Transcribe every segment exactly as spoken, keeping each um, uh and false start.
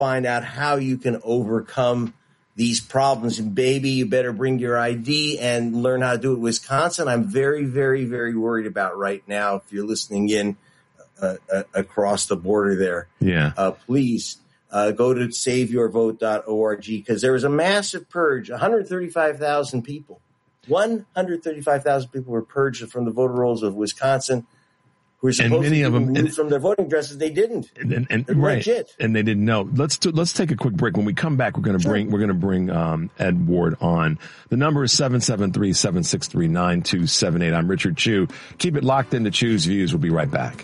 find out how you can overcome these problems. And baby, you better bring your I D and learn how to do it. Wisconsin, I'm very, very, very worried about right now. If you're listening in uh, uh, across the border there, yeah, uh, please uh, go to save your vote dot org, because there was a massive purge. one hundred thirty-five thousand people, one hundred thirty-five thousand people were purged from the voter rolls of Wisconsin. Who were supposed and many to of be them removed and, from their voting addresses. They didn't. And, and, They're right. legit. And they didn't know. Let's do, let's take a quick break. When we come back, we're going to Sure. bring we're going to bring um, Ed Ward on. The number is seven seven three, seven six three, nine two seven eight. I'm Richard Chu. Keep it locked into Chu's Views. We'll be right back.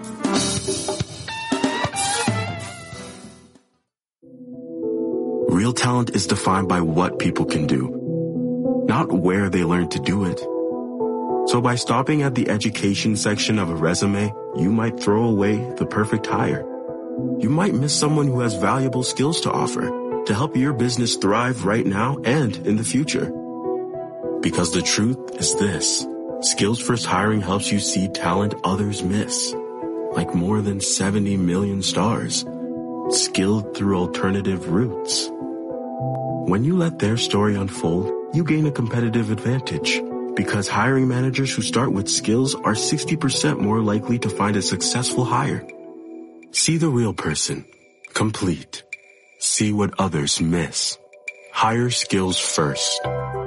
Real talent is defined by what people can do, not where they learn to do it. So by stopping at the education section of a resume, you might throw away the perfect hire. You might miss someone who has valuable skills to offer to help your business thrive right now and in the future. Because the truth is this: Skills First Hiring helps you see talent others miss, like more than seventy million stars, skilled through alternative routes. When you let their story unfold, you gain a competitive advantage. Because hiring managers who start with skills are sixty percent more likely to find a successful hire. See the real person. Complete. See what others miss. Hire skills first.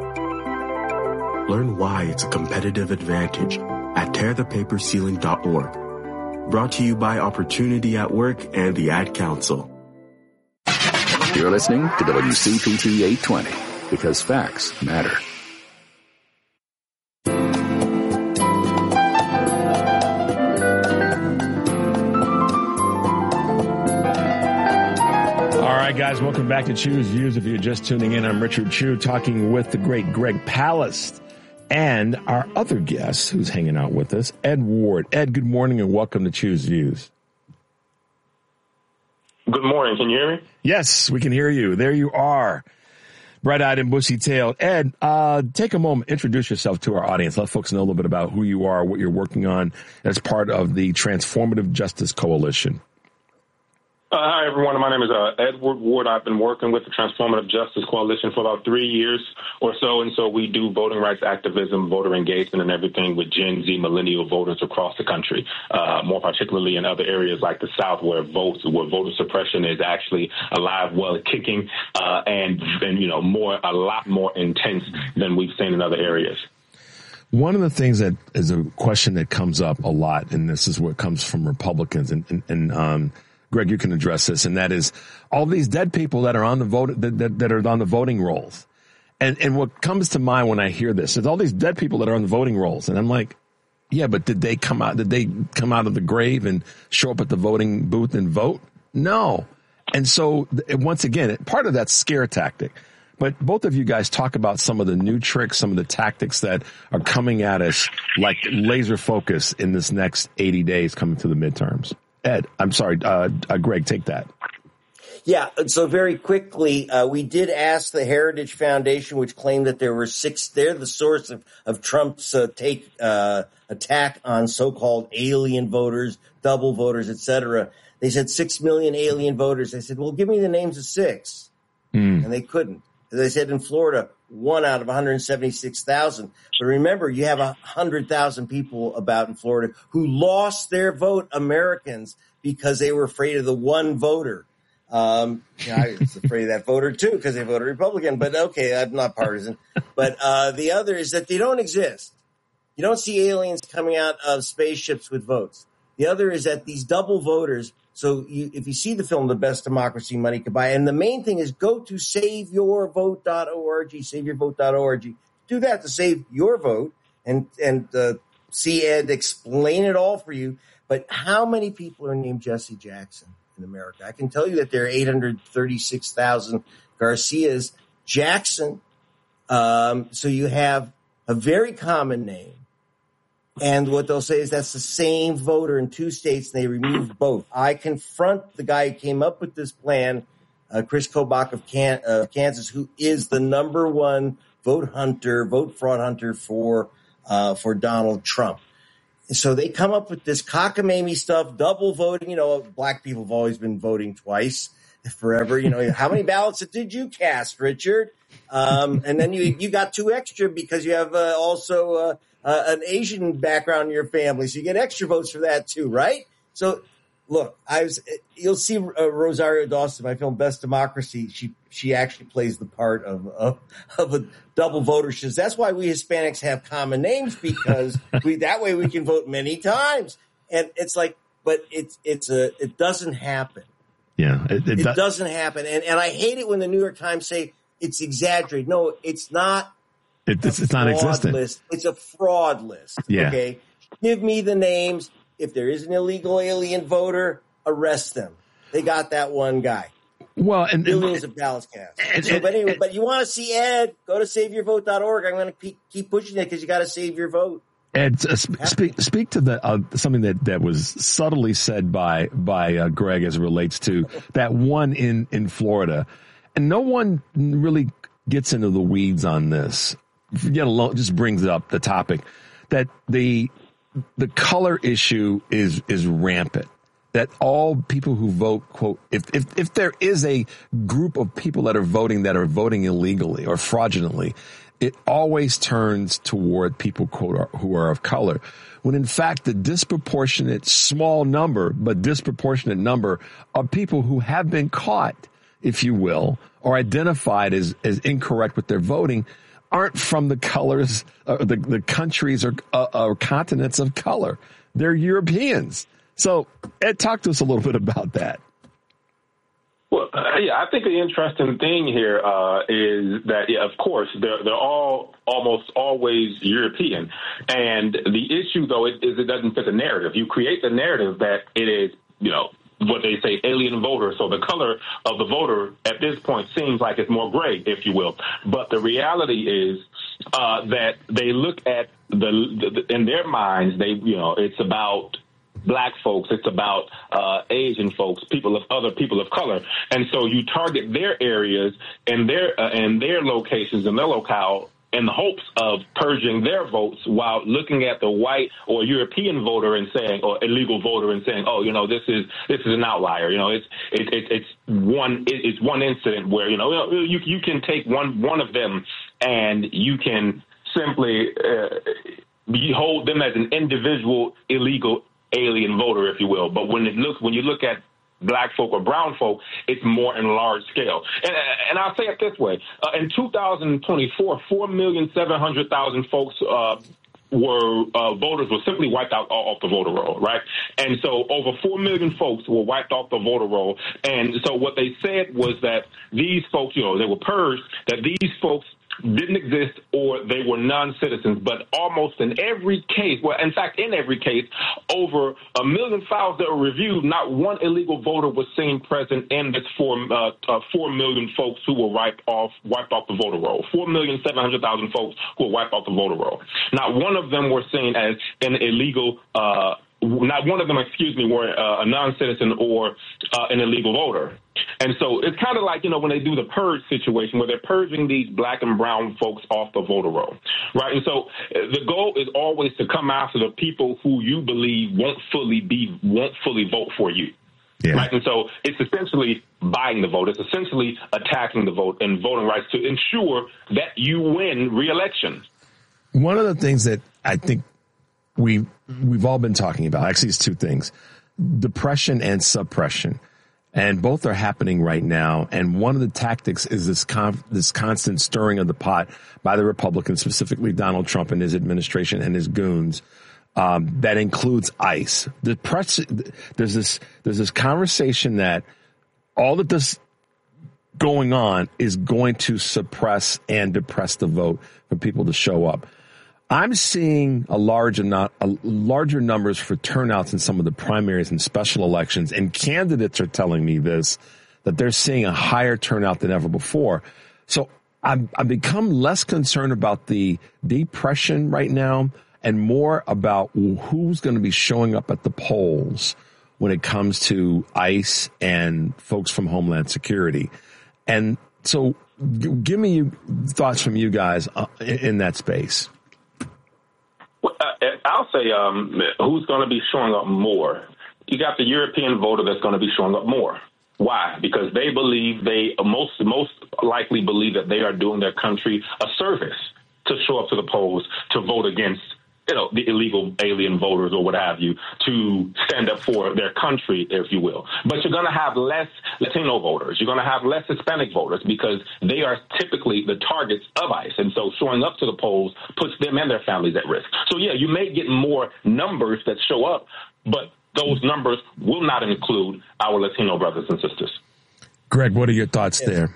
Learn why it's a competitive advantage at tear the paper ceiling dot org. Brought to you by Opportunity at Work and the Ad Council. You're listening to W C P T eight twenty, because facts matter. All right, guys, welcome back to Chu's Views. If you're just tuning in, I'm Richard Chu, talking with the great Greg Palast and our other guest who's hanging out with us, Ed Ward. Ed, good morning and welcome to Chu's Views. Good morning. Can you hear me? Yes, we can hear you. There you are, bright-eyed and bushy-tailed. Ed, uh, take a moment, introduce yourself to our audience. Let folks know a little bit about who you are, what you're working on as part of the Transformative Justice Coalition. Uh, hi, everyone. My name is uh, Edward Ward. I've been working with the Transformative Justice Coalition for about three years or so, and so we do voting rights activism, voter engagement, and everything with Gen Z millennial voters across the country, uh, more particularly in other areas like the South, where votes, where voter suppression is actually alive, well, kicking, uh, and, and, you know, more, a lot more intense than we've seen in other areas. One of the things that is a question that comes up a lot, and this is what comes from Republicans, and, and, and um, Greg, you can address this, and that is all these dead people that are on the vote that, that, that are on the voting rolls. And and what comes to mind when I hear this is all these dead people that are on the voting rolls, and I'm like, yeah, but did they come out? Did they come out of the grave and show up at the voting booth and vote? No. And so once again, part of that's scare tactic. But both of you guys talk about some of the new tricks, some of the tactics that are coming at us like laser focus in this next eighty days coming to the midterms. Ed, I'm sorry, uh, uh, Greg, take that. Yeah, so very quickly, uh, we did ask the Heritage Foundation, which claimed that there were six, they're the source of, of Trump's uh, take uh, attack on so-called alien voters, double voters, et cetera. They said six million alien voters. They said, well, give me the names of six. Mm. And they couldn't. They said in Florida, one out of one hundred seventy-six thousand. But remember, you have one hundred thousand people about in Florida who lost their vote, Americans, because they were afraid of the one voter. Um, you know, I was afraid of that voter, too, because they voted Republican. But, okay, I'm not partisan. But uh, the other is that they don't exist. You don't see aliens coming out of spaceships with votes. The other is that these double voters. So you, if you see the film, The Best Democracy Money Could Buy, and the main thing is go to save your vote dot org, save your vote dot org. Do that to save your vote and, and uh, see Ed explain it all for you. But how many people are named Jesse Jackson in America? I can tell you that there are eight hundred thirty-six thousand Garcias. Jackson, um, so you have a very common name. And what they'll say is that's the same voter in two states, and they removed both. I confront the guy who came up with this plan, uh, Chris Kobach of Can- uh, Kansas, who is the number one vote hunter, vote fraud hunter for uh, for Donald Trump. And so they come up with this cockamamie stuff, double voting. You know, black people have always been voting twice. forever. You know, how many ballots did you cast, Richard? Um, and then you you got two extra because you have uh, also uh, uh, an Asian background in your family, so you get extra votes for that too, right? So, look, I was you'll see uh, Rosario Dawson, my film Best Democracy. She she actually plays the part of of, of a double voter. She says that's why we Hispanics have common names, because we that way we can vote many times. And it's like, but it's it's a it doesn't happen. Yeah, it, it, it do- doesn't happen. And and I hate it when the New York Times say it's exaggerated. No, it's not. It, it's it's non-existent. List. It's a fraud list. Yeah. Okay, give me the names. If there is an illegal alien voter, arrest them. They got that one guy. Well, and millions and, of ballots cast. And, so, and, but anyway, and, but you want to see Ed? Go to save your vote dot org. I'm going to keep pushing it because you got to save your vote. Ed, uh, speak speak to the uh, something that, that was subtly said by by uh, Greg as it relates to that one in, in Florida, and no one really gets into the weeds on this. Yet alone, just brings up the topic that the the color issue is is rampant. That all people who vote, quote, if if if there is a group of people that are voting that are voting illegally or fraudulently, it always turns toward people, quote, who are of color, when in fact the disproportionate small number, but disproportionate number of people who have been caught, if you will, or identified as, as incorrect with their voting aren't from the colors, uh, the, the countries or, uh, or continents of color. They're Europeans. So Ed, talk to us a little bit about that. Well, uh, yeah, I think the interesting thing here uh, is that, yeah, of course, they're, they're all almost always European. And the issue, though, is it doesn't fit the narrative. You create the narrative that it is, you know, what they say, alien voter. So the color of the voter at this point seems like it's more gray, if you will. But the reality is uh, that they look at the, the in their minds, they, you know, it's about Black folks, it's about uh, Asian folks, people of other people of color, and so you target their areas and their uh, and their locations and their locale in the hopes of purging their votes, while looking at the white or European voter and saying, or illegal voter and saying, oh, you know, this is this is an outlier. You know, it's it, it, it's one it, it's one incident where you know you you can take one one of them and you can simply uh, you hold them as an individual illegal alien voter, if you will. But when it looks, when you look at Black folk or brown folk, it's more in large scale. And, and I'll say it this way. Uh, in two thousand twenty-four, four million seven hundred thousand folks uh, were uh, voters were simply wiped out off the voter roll, right? And so over four million folks were wiped off the voter roll. And so what they said was that these folks, you know, they were purged, that these folks didn't exist or they were non-citizens. But almost in every case, well, in fact, in every case, over a million files that were reviewed, not one illegal voter was seen present in this four, uh, uh, four million folks who were wiped off, wiped off the voter roll. Four million seven hundred thousand folks who were wiped off the voter roll. Not one of them were seen as an illegal uh Not one of them, excuse me, were uh, a non-citizen or uh, an illegal voter. And so it's kind of like, you know, when they do the purge situation where they're purging these Black and brown folks off the voter roll, right? And so the goal is always to come after the people who you believe won't fully be, won't fully vote for you. Yeah. Right. And so it's essentially buying the vote. It's essentially attacking the vote and voting rights to ensure that you win re-election. One of the things that I think we we've all been talking about, actually, it's two things: depression and suppression, and both are happening right now. And one of the tactics is this con- this constant stirring of the pot by the Republicans, specifically Donald Trump and his administration and his goons. Um, that includes ICE. The press, there's this there's this conversation that all that this going on is going to suppress and depress the vote for people to show up. I'm seeing a large not a larger numbers for turnouts in some of the primaries and special elections, and candidates are telling me this, that they're seeing a higher turnout than ever before. So I'm, I've become less concerned about the depression right now and more about who's going to be showing up at the polls when it comes to ICE and folks from Homeland Security. And so give me you, thoughts from you guys in that space. Well, I'll say um, who's going to be showing up more. You got the European voter that's going to be showing up more, Why? Because they believe they most most likely believe that they are doing their country a service to show up to the polls to vote against, you know, the illegal alien voters or what have you, to stand up for their country, if you will. But you're going to have less Latino voters. You're going to have less Hispanic voters because they are typically the targets of ICE. And so showing up to the polls puts them and their families at risk. So, yeah, you may get more numbers that show up, but those numbers will not include our Latino brothers and sisters. Greg, what are your thoughts yes. there?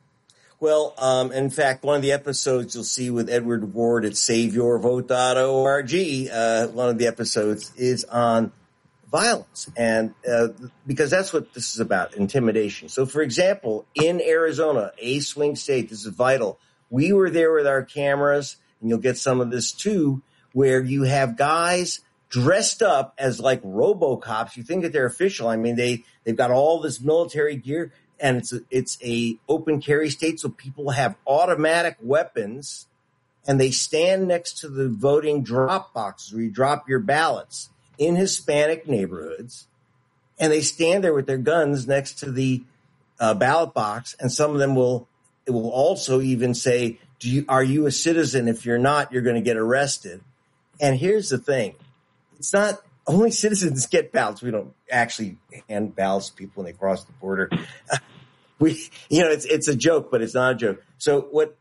Well, um, in fact, one of the episodes you'll see with Edward Ward at save your vote dot org, uh, one of the episodes is on violence. And uh, because that's what this is about, intimidation. So, for example, in Arizona, a swing state, this is vital. We were there with our cameras, and you'll get some of this too, where you have guys dressed up as like RoboCops. You think that they're official. I mean, they, they've got all this military gear. And it's a, it's a open carry state, so people have automatic weapons, and they stand next to the voting drop boxes where you drop your ballots in Hispanic neighborhoods, and they stand there with their guns next to the uh, ballot box, and some of them will it will also even say, "Do you are you a citizen? If you're not, you're going to get arrested." And here's the thing: it's not only citizens get ballots. We don't actually hand ballots to people when they cross the border. We, you know, it's it's a joke, but it's not a joke. So what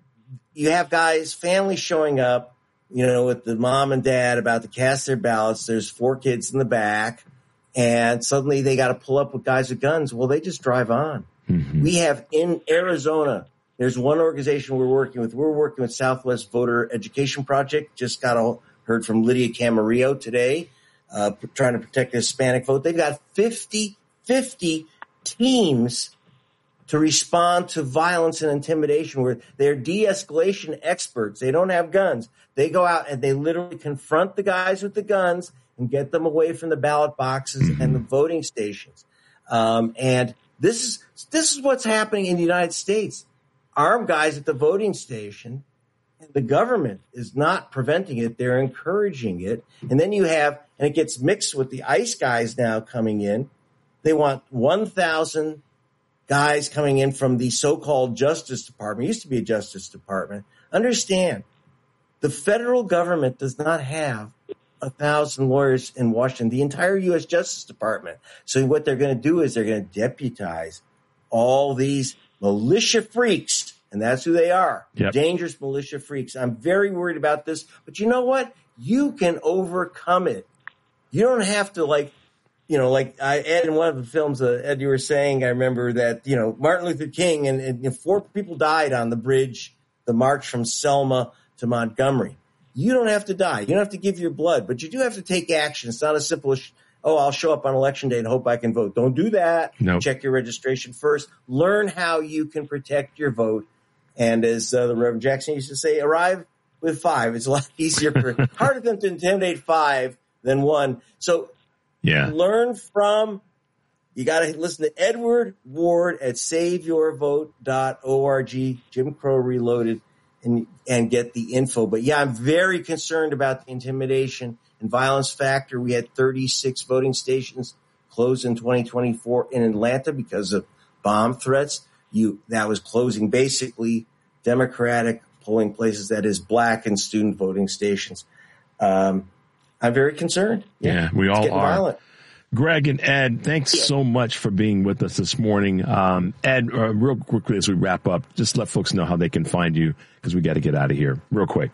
you have guys, families showing up, you know, with the mom and dad about to cast their ballots. There's four kids in the back, and suddenly they got to pull up with guys with guns. Well, they just drive on. Mm-hmm. We have in Arizona, there's one organization we're working with. We're working with Southwest Voter Education Project. Just got a, heard from Lydia Camarillo today. Uh, trying to protect the Hispanic vote. They've got fifty, fifty teams to respond to violence and intimidation where they're de-escalation experts. They don't have guns. They go out and they literally confront the guys with the guns and get them away from the ballot boxes mm-hmm. and the voting stations. Um, and this is, this is what's happening in the United States. Armed guys at the voting station. The government is not preventing it. They're encouraging it. And then you have, and it gets mixed with the ICE guys now coming in. They want one thousand guys coming in from the so-called Justice Department. It used to be a Justice Department. Understand, the federal government does not have a thousand lawyers in Washington, the entire U S Justice Department. So what they're going to do is they're going to deputize all these militia freaks. And that's who they are. Yep. Dangerous militia freaks. I'm very worried about this. But you know what? You can overcome it. You don't have to, like, you know, like I, Ed, in one of the films, uh, Ed, you were saying, I remember that, you know, Martin Luther King and, and you know, four people died on the bridge, the march from Selma to Montgomery. You don't have to die. You don't have to give your blood, but you do have to take action. It's not as simple as, oh, I'll show up on election day and hope I can vote. Don't do that. Nope. Check your registration first. Learn how you can protect your vote. And as uh, the Reverend Jackson used to say, arrive with five. It's a lot easier for harder for them to intimidate five than one. So yeah. Learn from, you got to listen to Edward Ward at save your vote dot org, Jim Crow Reloaded, and and get the info. But yeah, I'm very concerned about the intimidation and violence factor. We had thirty-six voting stations closed in twenty twenty-four in Atlanta because of bomb threats. You that was closing basically Democratic polling places, that is black and student voting stations. Um, I'm very concerned. Yeah, yeah we all are. Violent. Greg and Ed, thanks yeah. so much for being with us this morning. Um, Ed, uh, real quickly as we wrap up, just let folks know how they can find you because we got to get out of here real quick.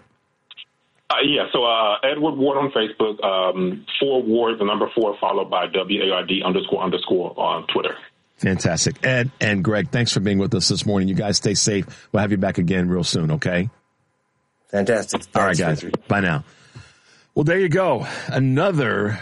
Uh, yeah, so uh, Edward Ward on Facebook, um, four Ward, the number four, followed by W A R D underscore underscore on Twitter. Fantastic. Ed and Greg, thanks for being with us this morning. You guys stay safe. We'll have you back again real soon, okay? Fantastic. Thanks. All right, guys. Bye now. Well, there you go. Another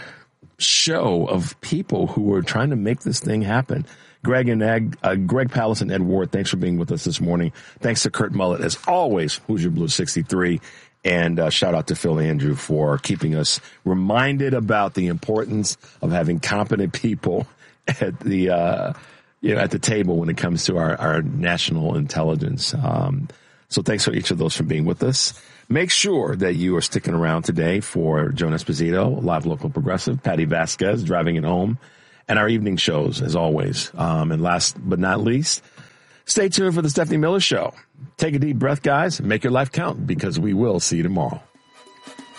show of people who are trying to make this thing happen. Greg and Ed, uh, Greg Palast and Ed Ward, thanks for being with us this morning. Thanks to Kurt Mullett, as always, Hoosier Blue sixty-three. And uh, shout out to Phil Andrew for keeping us reminded about the importance of having competent people at the uh, you know at the table when it comes to our, our national intelligence. Um, so thanks for each of those for being with us. Make sure that you are sticking around today for Joan Esposito, Live Local Progressive, Patty Vasquez, Driving It Home, and our evening shows, as always. Um, and last but not least, stay tuned for the Stephanie Miller Show. Take a deep breath, guys, and make your life count, because we will see you tomorrow.